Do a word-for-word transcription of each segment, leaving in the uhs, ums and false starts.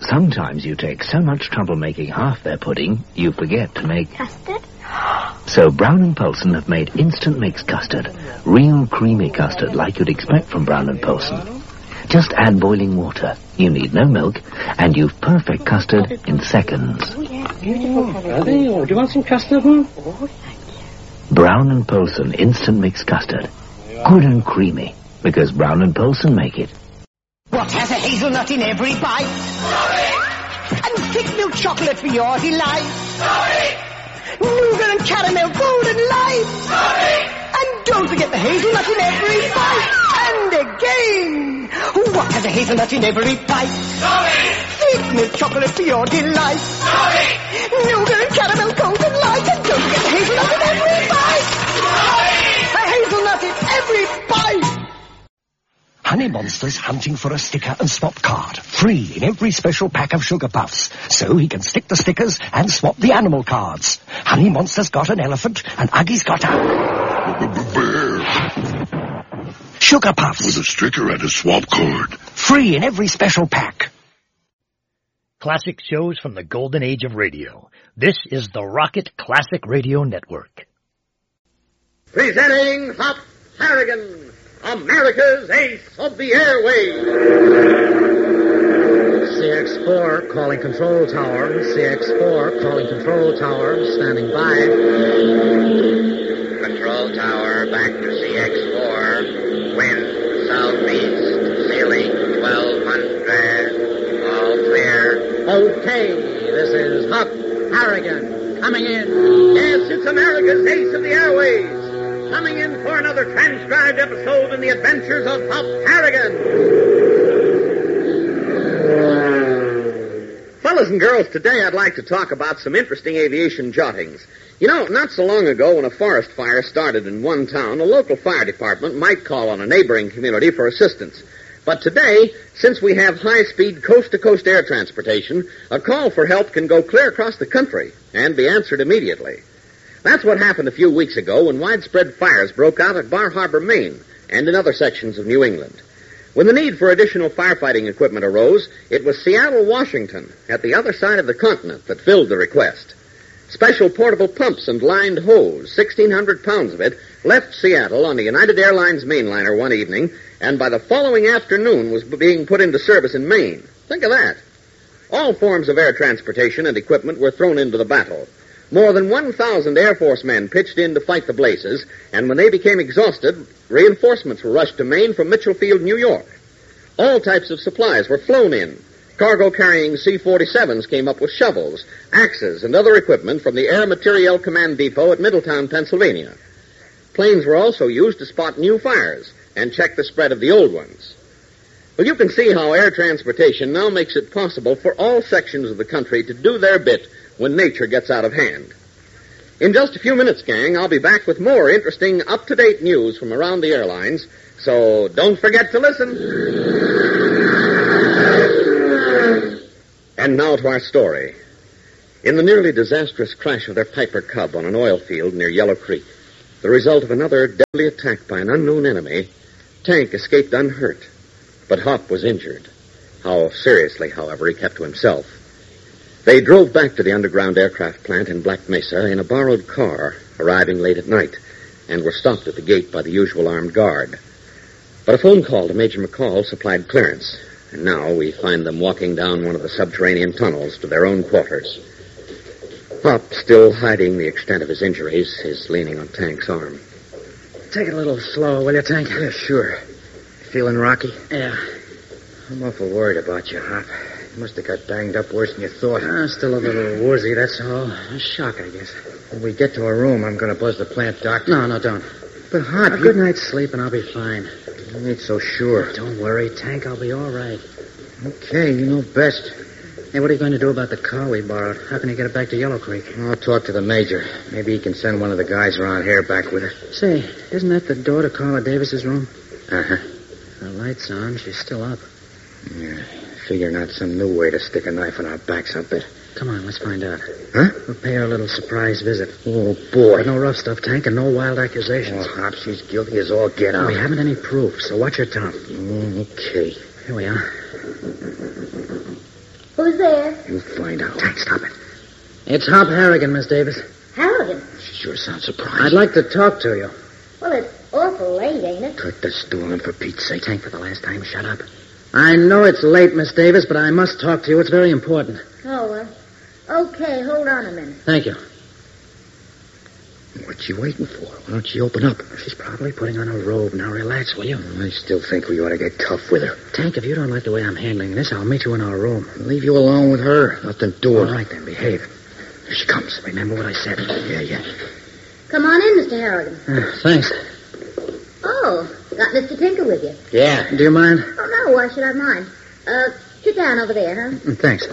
Sometimes you take so much trouble making half their pudding, you forget to make... Custard? So Brown and Polson have made instant mix custard. Real creamy custard like you'd expect from Brown and Polson. Just add boiling water. You need no milk, and you've perfect custard in seconds. Oh, yeah, beautiful. Oh, are they? Oh, do you want some custard, huh? Oh, thank you. Brown and Polson instant mix custard. Good and creamy, because Brown and Polson make it. What has a hazelnut in every bite? Sorry! And thick milk chocolate for your delight? Sorry! Nougat and caramel golden light? Sorry! And don't forget the hazelnut in every bite. And again, what has a hazelnut in every bite? Sorry! Thick milk chocolate for your delight? Sorry! Nougat and caramel golden light. And don't forget the hazelnut in every bite. Sorry! A hazelnut in every bite. Honey Monster's hunting for a sticker and swap card. Free in every special pack of Sugar Puffs. So he can stick the stickers and swap the animal cards. Honey Monster's got an elephant and Uggy's got a... bear. Sugar Puffs. With a sticker and a swap card. Free in every special pack. Classic shows from the golden age of radio. This is the Rocket Classic Radio Network. Presenting Hop Harrigan, America's ace of the airways. C X four calling control tower. C X four calling control tower. Standing by. Control tower back to C X four. Wind southeast. Ceiling twelve hundred. All clear. Okay, this is Hop Harrigan coming in. Yes, it's America's ace of the airways. Coming in for another transcribed episode in the adventures of Hop Harrigan. Fellas and girls, today I'd like to talk about some interesting aviation jottings. You know, not so long ago when a forest fire started in one town, a local fire department might call on a neighboring community for assistance. But today, since we have high-speed coast-to-coast air transportation, a call for help can go clear across the country and be answered immediately. That's what happened a few weeks ago when widespread fires broke out at Bar Harbor, Maine, and in other sections of New England. When the need for additional firefighting equipment arose, it was Seattle, Washington, at the other side of the continent, that filled the request. Special portable pumps and lined hose, sixteen hundred pounds of it, left Seattle on the United Airlines mainliner one evening, and by the following afternoon was being put into service in Maine. Think of that. All forms of air transportation and equipment were thrown into the battle. More than one thousand Air Force men pitched in to fight the blazes, and when they became exhausted, reinforcements were rushed to Maine from Mitchell Field, New York. All types of supplies were flown in. Cargo-carrying C forty-sevens came up with shovels, axes, and other equipment from the Air Materiel Command Depot at Middletown, Pennsylvania. Planes were also used to spot new fires and check the spread of the old ones. Well, you can see how air transportation now makes it possible for all sections of the country to do their bit when nature gets out of hand. In just a few minutes, gang, I'll be back with more interesting, up-to-date news from around the airlines, so don't forget to listen. And now to our story. In the nearly disastrous crash of their Piper Cub on an oil field near Yellow Creek, the result of another deadly attack by an unknown enemy, Tank escaped unhurt, but Hop was injured. How seriously, however, he kept to himself. They drove back to the underground aircraft plant in Black Mesa in a borrowed car, arriving late at night, and were stopped at the gate by the usual armed guard. But a phone call to Major McCall supplied clearance, and now we find them walking down one of the subterranean tunnels to their own quarters. Hop, still hiding the extent of his injuries, is leaning on Tank's arm. Take it a little slow, will you, Tank? Yeah, sure. Feeling rocky? Yeah. I'm awful worried about you, Hop. You must have got banged up worse than you thought. Uh, still a little woozy, that's all. A shock, I guess. When we get to our room, I'm going to buzz the plant doctor. No, no, don't. But, Hop, A you... good night's sleep and I'll be fine. You ain't so sure. Don't worry, Tank, I'll be all right. Okay, you know best. Hey, what are you going to do about the car we borrowed? How can you get it back to Yellow Creek? I'll talk to the major. Maybe he can send one of the guys around here back with her. Say, isn't that the door to Carla Davis's room? Uh-huh. The light's on. She's still up. Yeah, figuring out some new way to stick a knife in our backs, I bet. Come on, let's find out. Huh? We'll pay her a little surprise visit. Oh, boy. But no rough stuff, Tank, and no wild accusations. Oh, Hop, she's guilty as all get out. We haven't any proof, so watch your tongue. Mm, okay. Here we are. Who's there? You find out. Tank, stop it. It's Hop Harrigan, Miss Davis. Harrigan. Sure sounds surprised. I'd like to talk to you. Well, it's awful late, ain't it? Cut the stool, for Pete's sake. Tank, for the last time, shut up. I know it's late, Miss Davis, but I must talk to you. It's very important. Oh, well. Okay, hold on a minute. Thank you. What you waiting for? Why don't you open up? She's probably putting on a robe. Now relax, will you? I still think we ought to get tough with her. Tank, if you don't like the way I'm handling this, I'll meet you in our room. Leave you alone with her. Nothing doing. All right, then, behave. Here she comes. Remember what I said? Yeah, yeah. Come on in, Mister Harrigan. Uh, thanks. Oh, got Mister Tinker with you. Yeah. Do you mind? Oh, no, why should I mind? Uh, sit down over there, huh? Mm, thanks.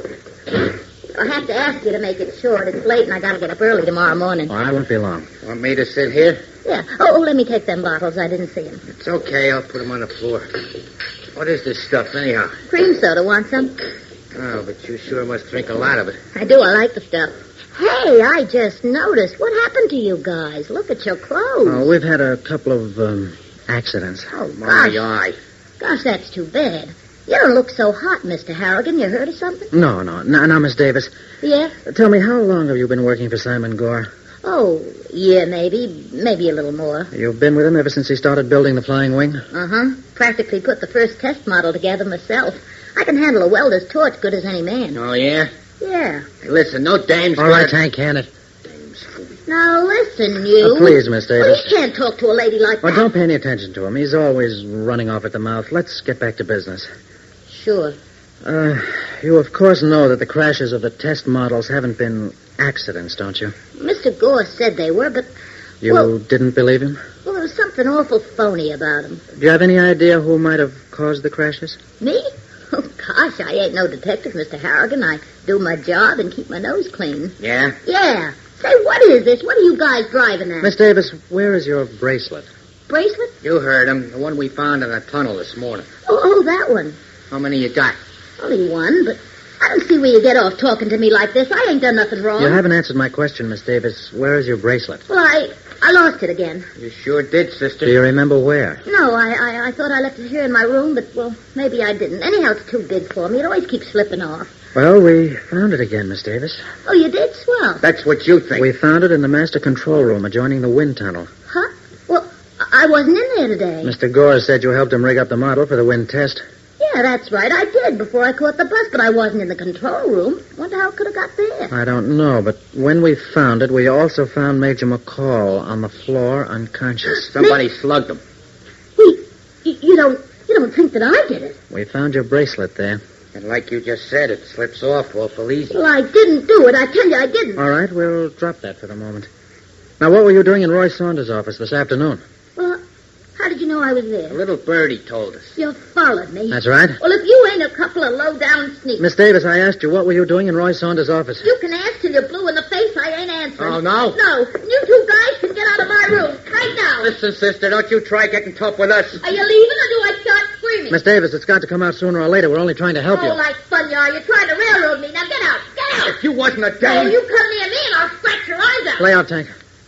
I'll have to ask you to make it short. It's late and I gotta get up early tomorrow morning. Well, I won't be long. Want me to sit here? Yeah. Oh, oh, let me take them bottles. I didn't see them. It's okay. I'll put them on the floor. What is this stuff, anyhow? Cream soda. Want some? Oh, but you sure must drink a lot of it. I do. I like the stuff. Hey, I just noticed. What happened to you guys? Look at your clothes. Oh, we've had a couple of um, accidents. Oh, My gosh. eye. Gosh, that's too bad. You don't look so hot, Mister Harrigan. You heard of something? No, no. No, no, Miss Davis. Yes? Tell me, how long have you been working for Simon Gore? Oh, yeah, maybe. Maybe a little more. You've been with him ever since he started building the Flying Wing? Uh-huh. Practically put the first test model together myself. I can handle a welder's torch good as any man. Oh, yeah? Yeah. Hey, listen, no dames. All right, Tank, hand it. Dames fool. Now, listen, you. Uh, please, Miss Davis. Well, you can't talk to a lady like Well, that. don't pay any attention to him. He's always running off at the mouth. Let's get back to business. Sure. Uh, you, of course, know that the crashes of the test models haven't been accidents, don't you? Mister Gore said they were, but, You Well- didn't believe him? well, there was something awful phony about them. Do you have any idea who might have caused the crashes? Me? Oh, gosh, I ain't no detective, Mister Harrigan. I do my job and keep my nose clean. Yeah? Yeah. Say, what is this? What are you guys driving at? Miss Davis, where is your bracelet? Bracelet? You heard him. The one we found in the tunnel this morning. Oh, oh, that one. How many you got? Only one, but I don't see where you get off talking to me like this. I ain't done nothing wrong. You haven't answered my question, Miss Davis. Where is your bracelet? Well, I I lost it again. You sure did, sister. Do you remember where? No, I, I, I thought I left it here in my room, but, well, maybe I didn't. Anyhow, it's too big for me. It always keeps slipping off. Well, we found it again, Miss Davis. Oh, you did? Swell. That's what you think. We found it in the master control room adjoining the wind tunnel. Huh? Well, I wasn't in there today. Mister Gore said you helped him rig up the model for the wind test. Yeah, that's right. I did before I caught the bus, but I wasn't in the control room. Wonder how it could have got there. I don't know, but when we found it, we also found Major McCall on the floor unconscious. Somebody slugged him. Wait, you, you don't you don't think that I did it? We found your bracelet there. And like you just said, it slips off awful easy. Well, I didn't do it. I tell you, I didn't. All right, we'll drop that for the moment. Now, what were you doing in Roy Saunders' office this afternoon? Well, how did you know I was A there? little birdie told us. You followed me. That's right. Well, if you ain't a couple of low-down sneaks, Miss Davis, I asked you what were you doing in Roy Saunders' office. you can ask till you're blue in the face. I ain't answering. Oh, no? No. You two guys can get out of my room right now. Listen, sister, don't you try getting tough with us. Are you leaving or do I start screaming? Miss Davis, it's got to come out sooner or later. We're only trying to help oh, you. like fun you are. You're trying to railroad me. Now get out. Get out. If you wasn't a Oh, dame... you come near me and I'll scratch your eyes out. Lay out, Tank.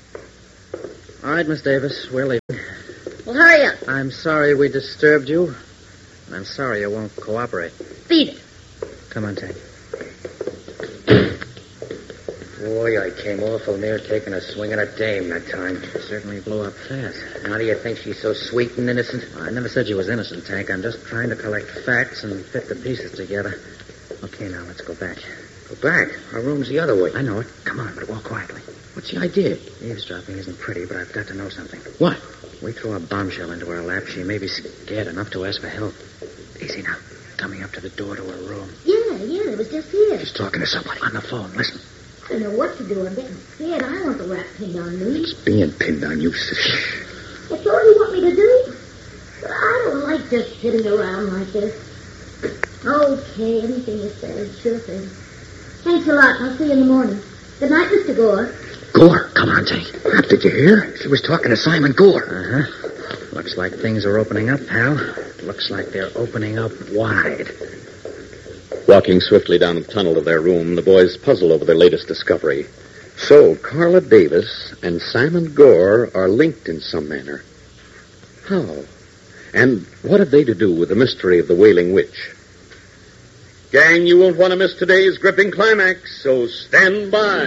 All right, Miss Davis, we're leaving. Well, hurry up. I'm sorry we disturbed you. And I'm sorry you won't cooperate. Beat it. Come on, Tank. Boy, I came awful near taking a swing at a dame that time. Certainly blew up fast. How do you think she's so sweet and innocent? I never said she was innocent, Tank. I'm just trying to collect facts and fit the pieces together. Okay, now let's go back. Go back. Our room's the other way. I know it. Come on, but walk quietly. What's the idea? Eavesdropping isn't pretty, but I've got to know something. What? We threw a bombshell into her lap. She may be scared enough to ask for help. Easy now. Coming up to the door to her room. Yeah, yeah, it was just here. She's talking to somebody. On the phone. Listen. I don't know what to do. I'm getting scared. I don't want the rap pinned on me. It's being pinned on you, sister. That's all you want me to do? But I don't like just sitting around like this. Okay, anything you say. Sure thing. Thanks a lot. I'll see you in the morning. Good night, Mister Gore. Gore, come on, Tank. What, did you hear? She was talking to Simon Gore. Uh-huh. Looks like things are opening up, pal. Looks like they're opening up wide. Walking swiftly down the tunnel to their room, the boys puzzle over their latest discovery. So, Carla Davis and Simon Gore are linked in some manner. How? And what have they to do with the mystery of the Wailing Witch? Gang, you won't want to miss today's gripping climax, so stand by.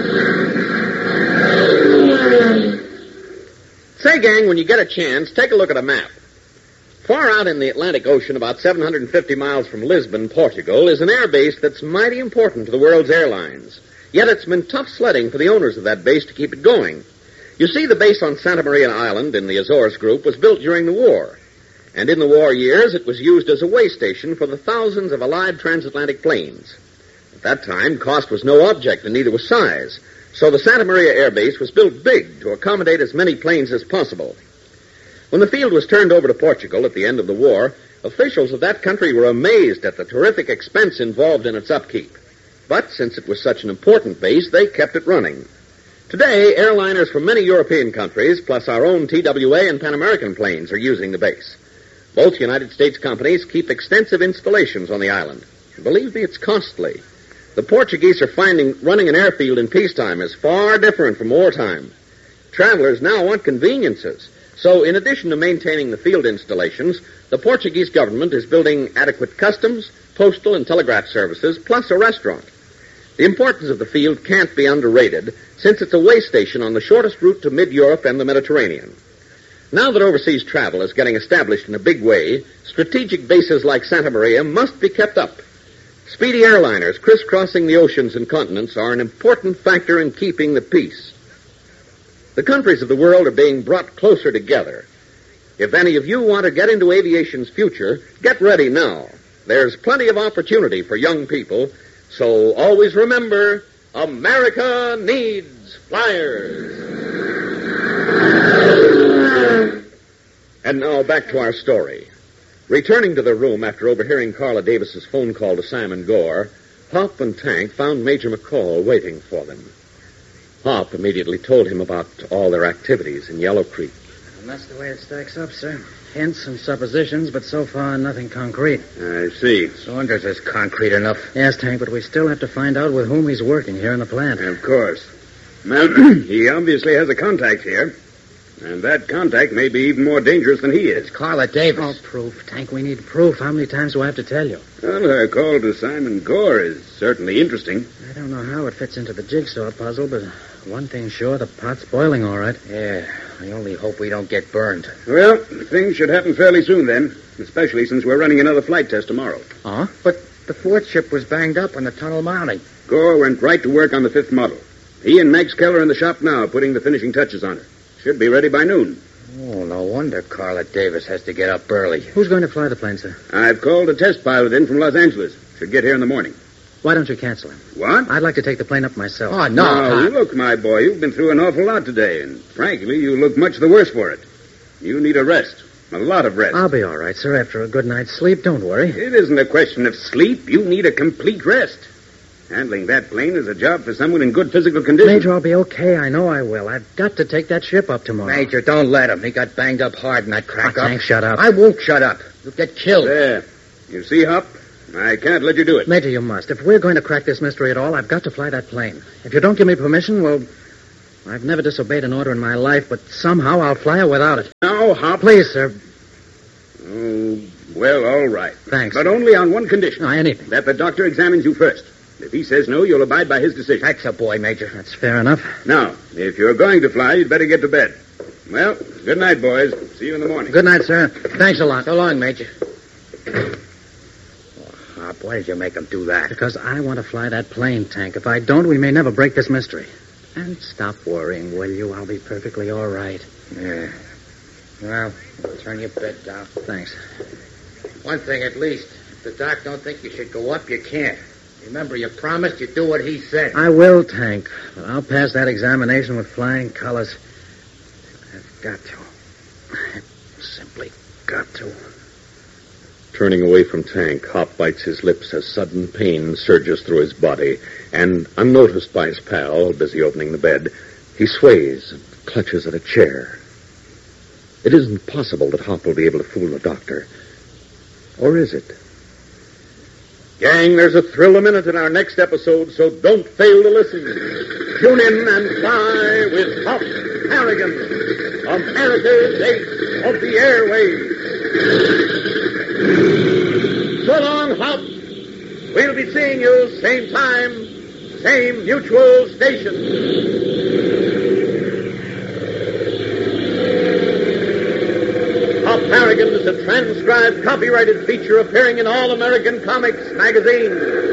Say, gang, when you get a chance, take a look at a map. Far out in the Atlantic Ocean, about seven hundred fifty miles from Lisbon, Portugal, is an air base that's mighty important to the world's airlines. Yet it's been tough sledding for the owners of that base to keep it going. You see, the base on Santa Maria Island in the Azores group was built during the war. And in the war years, it was used as a way station for the thousands of Allied transatlantic planes. At that time, cost was no object, and neither was size. So the Santa Maria Air Base was built big to accommodate as many planes as possible. When the field was turned over to Portugal at the end of the war, officials of that country were amazed at the terrific expense involved in its upkeep. But since it was such an important base, they kept it running. Today, airliners from many European countries, plus our own T W A and Pan American planes, are using the base. Both United States companies keep extensive installations on the island. Believe me, it's costly. The Portuguese are finding running an airfield in peacetime is far different from wartime. Travelers now want conveniences. So in addition to maintaining the field installations, the Portuguese government is building adequate customs, postal, and telegraph services, plus a restaurant. The importance of the field can't be underrated, since it's a way station on the shortest route to mid-Europe and the Mediterranean. Now that overseas travel is getting established in a big way, strategic bases like Santa Maria must be kept up. Speedy airliners crisscrossing the oceans and continents are an important factor in keeping the peace. The countries of the world are being brought closer together. If any of you want to get into aviation's future, get ready now. There's plenty of opportunity for young people, so always remember, America needs flyers. And now back to our story. Returning to their room after overhearing Carla Davis's phone call to Simon Gore, Hop and Tank found Major McCall waiting for them. Hop immediately told him about all their activities in Yellow Creek. And that's the way it stacks up, sir. Hints and suppositions, but so far nothing concrete. I see. Saunders is concrete enough. Yes, Tank, but we still have to find out with whom he's working here in the plant. Of course. Well, he obviously has a contact here. And that contact may be even more dangerous than he is. It's Carla Davis. Oh, proof. Tank, we need proof. How many times do I have to tell you? Well, her call to Simon Gore is certainly interesting. I don't know how it fits into the jigsaw puzzle, but one thing's sure, the pot's boiling all right. Yeah, I only hope we don't get burned. Well, things should happen fairly soon then, especially since we're running another flight test tomorrow. Huh? But the fourth ship was banged up on the tunnel mounting. Gore went right to work on the fifth model. He and Max Keller in the shop now, putting the finishing touches on it. Should be ready by noon. Oh, no wonder Carla Davis has to get up early. Who's going to fly the plane, sir? I've called a test pilot in from Los Angeles. Should get here in the morning. Why don't you cancel him? What? I'd like to take the plane up myself. Oh, no. No, look, my boy, you've been through an awful lot today, and frankly, you look much the worse for it. You need a rest. A lot of rest. I'll be all right, sir, after a good night's sleep. Don't worry. It isn't a question of sleep. You need a complete rest. Handling that plane is a job for someone in good physical condition. Major, I'll be okay. I know I will. I've got to take that ship up tomorrow. Major, don't let him. He got banged up hard in that crack oh, up. Tank, shut up. I won't shut up. You'll get killed. There. You see, Hop? I can't let you do it. Major, you must. If we're going to crack this mystery at all, I've got to fly that plane. If you don't give me permission, well, I've never disobeyed an order in my life, but somehow I'll fly it without it. No, Hop. Please, sir. Oh, well, all right. Thanks. But only on one condition. No, anything. That the doctor examines you first. If he says no, you'll abide by his decision. That's a boy, Major. That's fair enough. Now, if you're going to fly, you'd better get to bed. Well, good night, boys. See you in the morning. Good night, sir. Thanks a lot. So long, Major. Oh, Hop, why did you make him do that? Because I want to fly that plane, Tank. If I don't, we may never break this mystery. And stop worrying, will you? I'll be perfectly all right. Yeah. Well, turn your bed down. Thanks. One thing at least. If the doc don't think you should go up, you can't. Remember, you promised you'd do what he said. I will, Tank. I'll pass that examination with flying colors. I've got to. I've simply got to. Turning away from Tank, Hop bites his lips as sudden pain surges through his body, and, unnoticed by his pal, busy opening the bed, he sways and clutches at a chair. It isn't possible that Hop will be able to fool the doctor. Or is it? Gang, there's a thrill a minute in our next episode, so don't fail to listen. Tune in and fly with Hop Harrigan, America's ace of the airways. So long, Hop. We'll be seeing you same time, same mutual station. Pop Harrigan is a transcribed, copyrighted feature appearing in All American Comics magazine.